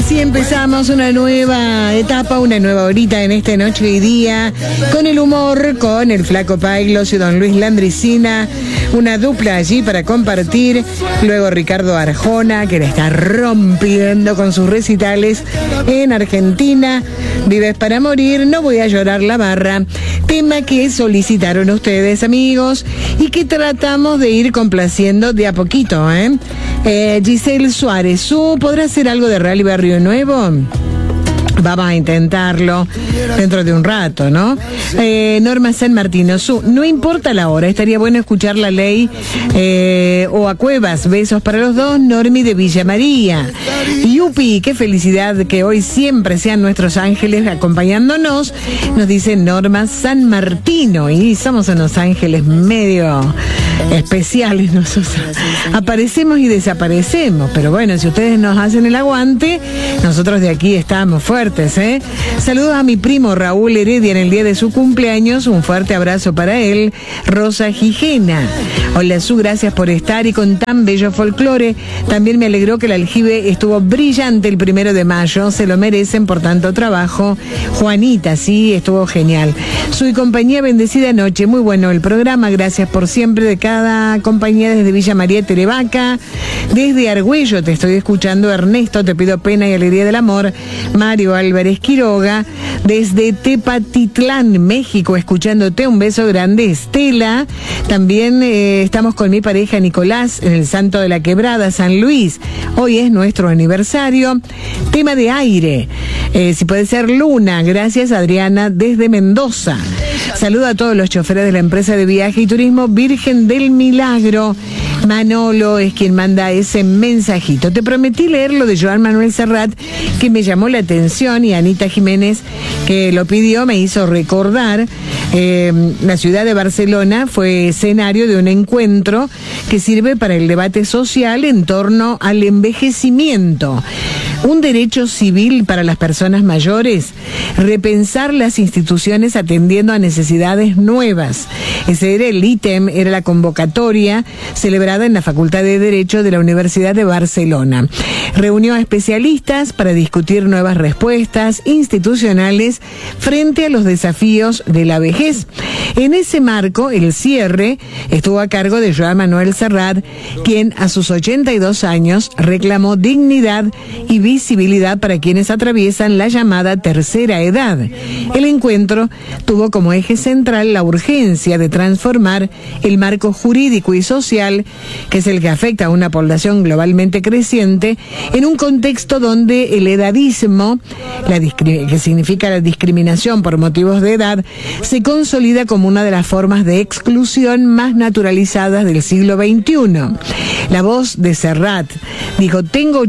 Así empezamos una nueva etapa, una nueva horita en esta noche y día, con el humor, con el Flaco Paiglos y don Luis Landricina, una dupla allí para compartir. Luego Ricardo Arjona, que la está rompiendo con sus recitales en Argentina. Vives para morir, no voy a llorar la barra. Tema que solicitaron ustedes, amigos, y que tratamos de ir complaciendo de a poquito, Giselle Suárez, ¿podrá hacer algo de Rally Barrio Nuevo? Vamos a intentarlo dentro de un rato, ¿no? Norma San Martino, no importa la hora, estaría bueno escuchar La Ley o a Cuevas. Besos para los dos, Normi de Villa María. Yupi, qué felicidad que hoy siempre sean nuestros ángeles acompañándonos, nos dice Norma San Martino. Y somos unos ángeles medio especiales nosotros. Aparecemos y desaparecemos, pero bueno, si ustedes nos hacen el aguante, nosotros de aquí estamos fuertes. Saludos a mi primo Raúl Heredia en el día de su cumpleaños. Un fuerte abrazo para él. Rosa Gijena. Hola, gracias por estar y con tan bello folclore. También me alegró que el aljibe estuvo brillante el 1 de mayo. Se lo merecen por tanto trabajo. Juanita, sí, estuvo genial. Su compañía, bendecida noche. Muy bueno el programa. Gracias por siempre de cada compañía desde Villa María Televaca. Desde Argüello te estoy escuchando. Ernesto, te pido pena y alegría del amor. Mario Álvarez Quiroga, desde Tepatitlán, México, escuchándote. Un beso grande, Estela. También estamos con mi pareja Nicolás en el Santo de la Quebrada, San Luis. Hoy es nuestro aniversario. Tema de aire, si puede ser Luna. Gracias, Adriana, desde Mendoza. Saludo a todos los choferes de la empresa de viaje y turismo Virgen del Milagro. Manolo es quien manda ese mensajito. Te prometí leerlo de Joan Manuel Serrat, que me llamó la atención, y Anita Jiménez, que lo pidió, me hizo recordar. La ciudad de Barcelona fue escenario de un encuentro que sirve para el debate social en torno al envejecimiento. Un derecho civil para las personas mayores, repensar las instituciones atendiendo a necesidades nuevas. Ese era el ítem, era la convocatoria celebrada en la Facultad de Derecho de la Universidad de Barcelona. Reunió a especialistas para discutir nuevas respuestas institucionales frente a los desafíos de la vejez. En ese marco, el cierre estuvo a cargo de Joan Manuel Serrat, quien a sus 82 años reclamó dignidad y visibilidad para quienes atraviesan la llamada tercera edad. El encuentro tuvo como eje central la urgencia de transformar el marco jurídico y social, que es el que afecta a una población globalmente creciente, en un contexto donde el edadismo, que significa la discriminación por motivos de edad, se consolida como una de las formas de exclusión más naturalizadas del siglo XXI. La voz de Serrat dijo: tengo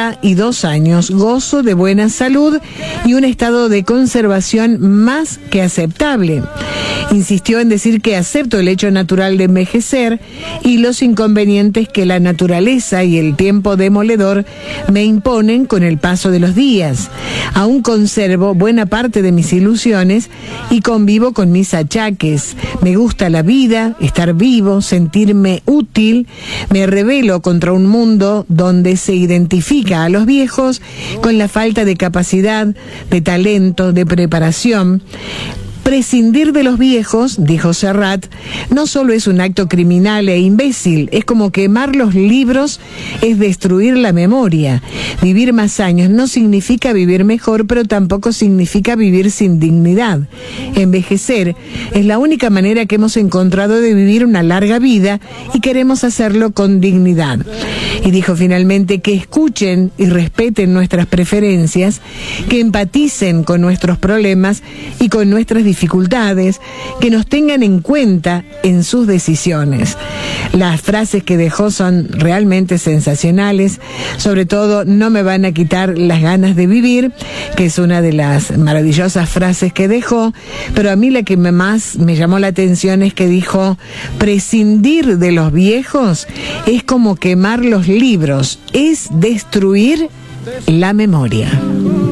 82 años, gozo de buena salud y un estado de conservación más que aceptable. Insistió en decir que acepto el hecho natural de envejecer y los inconvenientes que la naturaleza y el tiempo demoledor me imponen con el paso de los días. Aún conservo buena parte de mis ilusiones y convivo con mis achaques. Me gusta la vida, estar vivo, sentirme útil. Me rebelo contra un mundo donde se identifica a los viejos con la falta de capacidad, de talento, de preparación. Prescindir de los viejos, dijo Serrat, no solo es un acto criminal e imbécil, es como quemar los libros, es destruir la memoria. Vivir más años no significa vivir mejor, pero tampoco significa vivir sin dignidad. Envejecer es la única manera que hemos encontrado de vivir una larga vida y queremos hacerlo con dignidad. Y dijo finalmente que escuchen y respeten nuestras preferencias, que empaticen con nuestros problemas y con nuestras dificultades, que nos tengan en cuenta en sus decisiones. Las frases que dejó son realmente sensacionales, sobre todo no me van a quitar las ganas de vivir, que es una de las maravillosas frases que dejó, pero a mí la que más me llamó la atención es que dijo: prescindir de los viejos es como quemar los libros, es destruir la memoria.